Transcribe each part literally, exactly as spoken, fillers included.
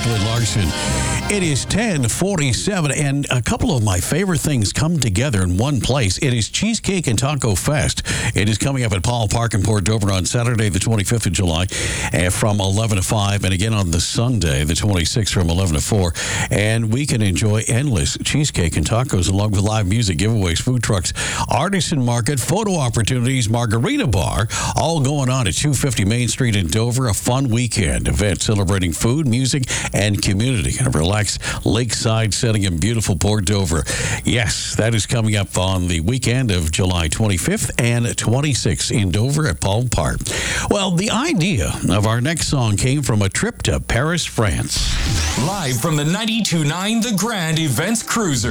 Jacqueline Larson. It is ten forty-seven, and a couple of my favorite things come together in one place. It is Cheesecake and Taco Fest. It is coming up at Paul Park in Port Dover on Saturday, the twenty-fifth of July, uh, from eleven to five, and again on the Sunday, the twenty-sixth, from eleven to four. And we can enjoy endless cheesecake and tacos along with live music, giveaways, food trucks, artisan market, photo opportunities, margarita bar, all going on at two fifty Main Street in Dover. A fun weekend event celebrating food, music, and community. A relaxed lakeside setting in beautiful Port Dover. Yes, that is coming up on the weekend of July twenty-fifth and twenty-sixth in Dover at Paul Park. Well, the idea of our next song came from a trip to Paris, France. Live from the ninety-two point nine The Grand Events Cruiser.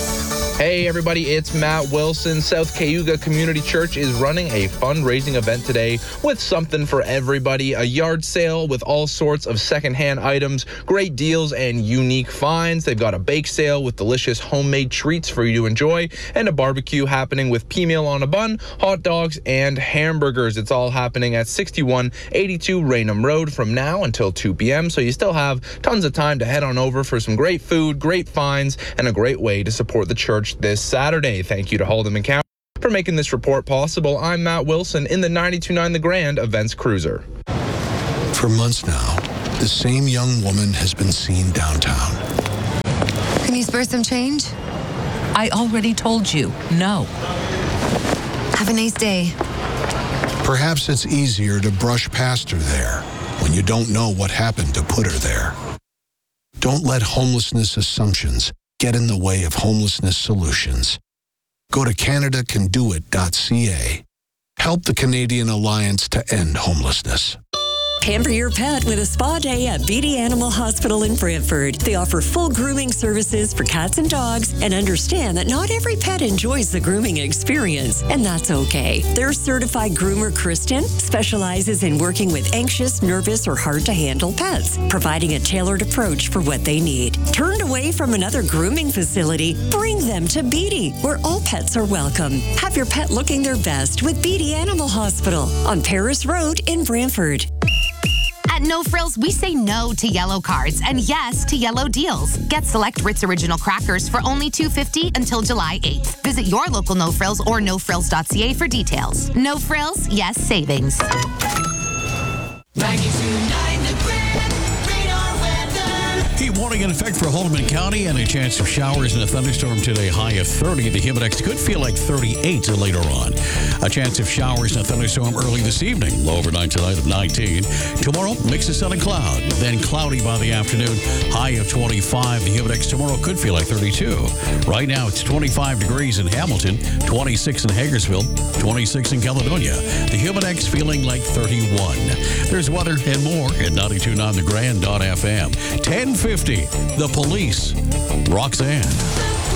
Hey everybody, it's Matt Wilson. South Cayuga Community Church is running a fundraising event today with something for everybody. A yard sale with all sorts of secondhand items, great deals, and unique finds. They've got a bake sale with delicious homemade treats for you to enjoy, and a barbecue happening with P-meal on a bun, hot dogs, and hamburgers. It's all happening at sixty-one eighty-two Raynham Road from now until two p.m., so you still have tons of time to head on over for some great food, great finds, and a great way to support the church this Saturday. Thank you to Haldeman County for making this report possible. I'm Matt Wilson in the ninety-two point nine The Grand Events Cruiser. For months now, the same young woman has been seen downtown. Can you spare some change? I already told you, no. Have a nice day. Perhaps it's easier to brush past her there when you don't know what happened to put her there. Don't let homelessness assumptions get in the way of homelessness solutions. Go to Canada Can Do It dot C A. Help the Canadian Alliance to End Homelessness. Pamper your pet with a spa day at Beatty Animal Hospital in Brantford. They offer full grooming services for cats and dogs and understand that not every pet enjoys the grooming experience, and that's okay. Their certified groomer, Kristen, specializes in working with anxious, nervous, or hard-to-handle pets, providing a tailored approach for what they need. Turned away from another grooming facility? Bring them to Beatty, where all pets are welcome. Have your pet looking their best with Beatty Animal Hospital on Paris Road in Brantford. At No Frills, we say no to yellow cards and yes to yellow deals. Get select Ritz Original crackers for only two dollars and fifty cents until July eighth. Visit your local No Frills or no frills dot c a for details. No Frills, yes savings. ninety-two point nine The Grand Radar Weather. Heat warning in effect for Haldeman County and a chance of showers and a thunderstorm today, high of thirty. The Humidex could feel like thirty-eight later on. A chance of showers and a thunderstorm early this evening, low overnight tonight of nineteen. Tomorrow, mix of sun and cloud, then cloudy by the afternoon, high of twenty-five. The Humidex tomorrow could feel like thirty-two. Right now, it's twenty-five degrees in Hamilton, twenty-six in Hagersville, twenty-six in Caledonia. The Humidex feeling like thirty-one. There's weather and more at ninety-two point nine the grand dot f m. ten fifty, The Police, Roxanne.